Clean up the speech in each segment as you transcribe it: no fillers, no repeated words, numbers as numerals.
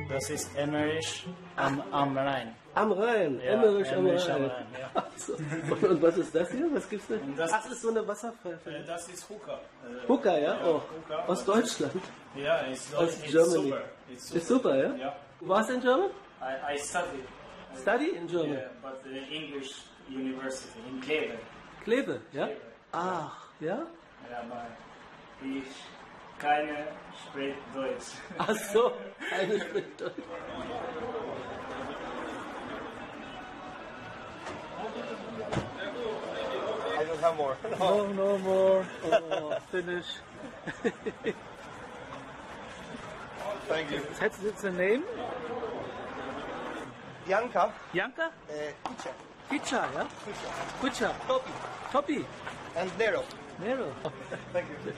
Das ist Emmerisch am Rhein. Am Rhein, Ja, Emmerisch am Emmerisch am Rhein. Rhein, ja. Also, und was ist das hier? Was gibt's da? Das ist so eine Wasserpfeife. Das ist Hookah. Hookah, ja? Oh. Hookah. Aus Deutschland. Ja, it's Germany. super. Ist super, ja? Ja. Du warst in German? I studied. Study in German? Yeah, but the English University in Kleve. Kleve, ja? Kleve. Ach, ja? Ja, aber keiner spricht Deutsch. Ach so, eine spricht Deutsch. I don't have more. No more. Oh, finish. Thank you. What's the name? Bianca, Janka? Kucha, Kicha, ja? Kucha. Topi, Topi. and Nero. Nero. Thank you.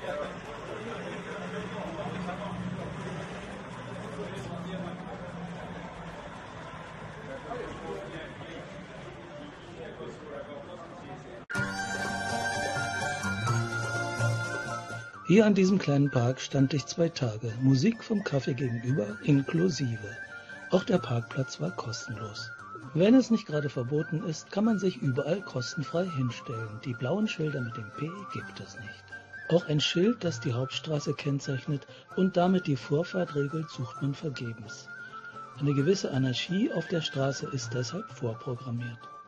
Hier an diesem kleinen Park stand ich 2 Tage. Musik vom Café gegenüber inklusive. Auch der Parkplatz war kostenlos. Wenn es nicht gerade verboten ist, kann man sich überall kostenfrei hinstellen. Die blauen Schilder mit dem P gibt es nicht. Auch ein Schild, das die Hauptstraße kennzeichnet und damit die Vorfahrt regelt, sucht man vergebens. Eine gewisse Anarchie auf der Straße ist deshalb vorprogrammiert.